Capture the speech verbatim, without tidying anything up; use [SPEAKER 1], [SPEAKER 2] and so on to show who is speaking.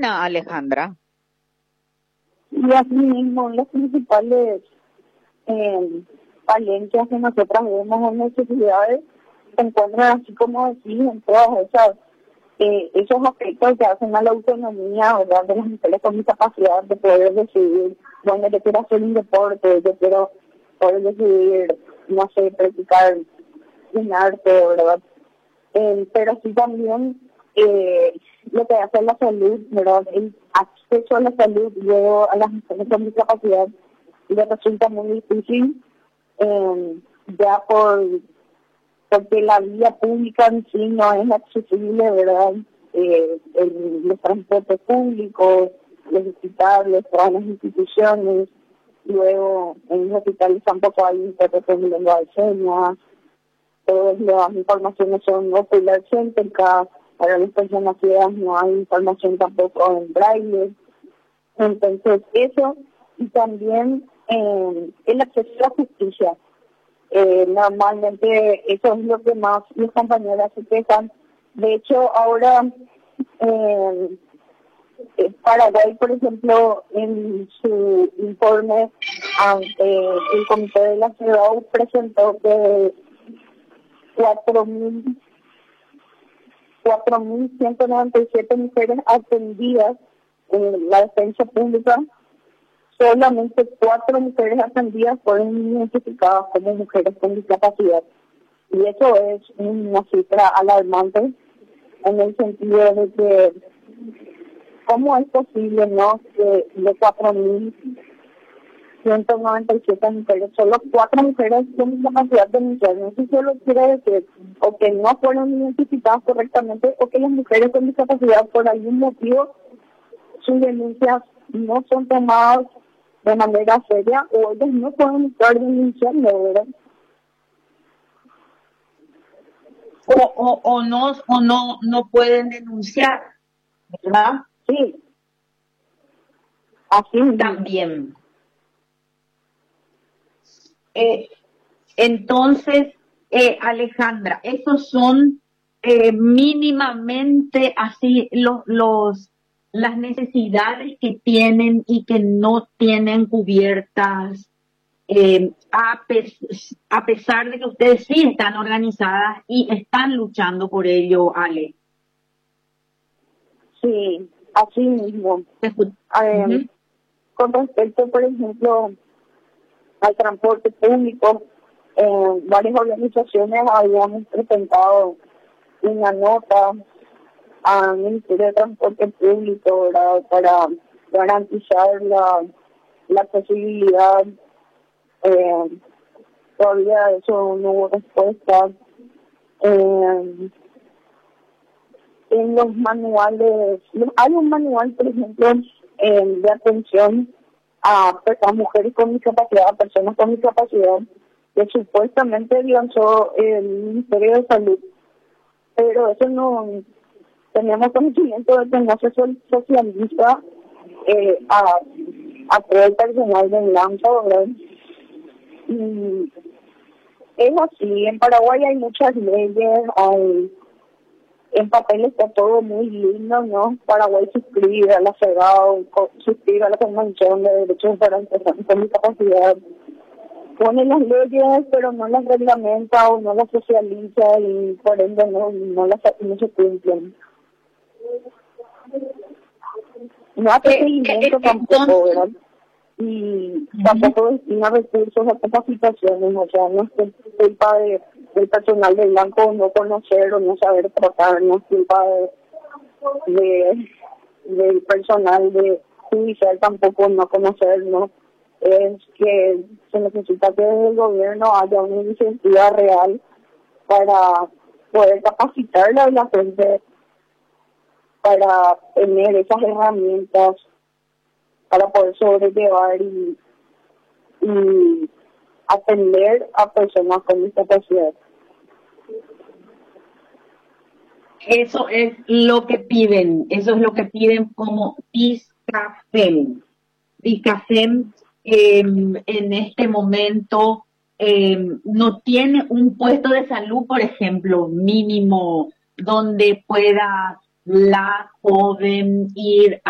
[SPEAKER 1] buena, Alejandra.
[SPEAKER 2] Y así mismo, las principales eh, falencias que nosotras vemos o necesidades se encuentran, así como decís, en todas esas, eh, esos aspectos que hacen a la autonomía, ¿verdad?, de las mujeres con discapacidad, de poder decidir, bueno, yo quiero hacer un deporte, yo quiero poder decidir, no sé, practicar un arte, ¿verdad? Eh, pero sí también eh, lo que hace la salud, ¿verdad? El acceso a la salud luego a las mujeres con discapacidad le resulta muy difícil, eh, ya por porque la vía pública en sí no es accesible, ¿verdad? Eh, el, los transportes públicos, los hospitales, todas las instituciones, luego en los hospitales tampoco hay intérpretes de lengua de señas, todas las informaciones son ocular-céntricas, para las personas ciegas no hay información tampoco en braille. Entonces eso, y también eh, el acceso a la justicia. Eh, normalmente eso es lo que más mis compañeras se quejan. De hecho, ahora eh, Paraguay, por ejemplo, en su informe ante el Comité de la Ciudad presentó que cuatro mil ciento noventa y siete mujeres atendidas en la defensa pública, solamente cuatro mujeres atendidas fueron identificadas como mujeres con discapacidad. Y eso es una cifra alarmante en el sentido de que, ¿cómo es posible, no, que de cuatro mil ciento noventa y siete mujeres, solo cuatro mujeres con discapacidad denunciaron? Eso solo quiere decir o que no fueron identificadas correctamente o que las mujeres con discapacidad por algún motivo sus denuncias no son tomadas de manera seria o ellos no pueden estar denunciando, ¿verdad?
[SPEAKER 3] O, o, o no o no no pueden denunciar, ¿verdad?
[SPEAKER 2] Sí. Así
[SPEAKER 3] también. Eh, entonces, eh, Alejandra, esos son eh, mínimamente así los los las necesidades que tienen y que no tienen cubiertas, eh, a, pes a pesar de que ustedes sí están organizadas y están luchando por ello, Ale.
[SPEAKER 2] Sí, así mismo. Eh,
[SPEAKER 3] uh-huh.
[SPEAKER 2] Con respecto, por ejemplo, al transporte público, eh, varias organizaciones habíamos presentado una nota al Ministerio de Transporte Público, ¿verdad?, para garantizar la, la accesibilidad. Eh, todavía eso no hubo respuesta. Eh, en los manuales, hay un manual, por ejemplo, eh, de atención a, a mujeres con discapacidad, a personas con discapacidad, que supuestamente lanzó el Ministerio de Salud, pero eso no, tenemos conocimiento de que no se socializa eh, a, a todo el personal de Lanza, ¿verdad? Y es así, en Paraguay hay muchas leyes, hay, en papel está todo muy lindo, ¿no? Paraguay suscribe a la CEDAW, suscribe a la Convención de Derechos para las Personas con Discapacidad, pone las leyes, pero no las reglamenta o no las socializa y por ende no, no, las, no se cumplen. No hace seguimiento tampoco, ¿verdad? Y tampoco destina recursos a capacitaciones, o sea, no es culpa de, del personal del banco no conocer o no saber tratar, no es culpa de, de del personal de judicial tampoco no conocer, no, es que se necesita que desde el gobierno haya una iniciativa real para poder capacitar a la gente, para tener esas herramientas para poder sobrellevar y, y atender a personas con discapacidad.
[SPEAKER 3] Eso es lo que piden, eso es lo que piden como DISCAFEM. DISCAFEM eh, en este momento eh, no tiene un puesto de salud, por ejemplo, mínimo, donde pueda la joven ir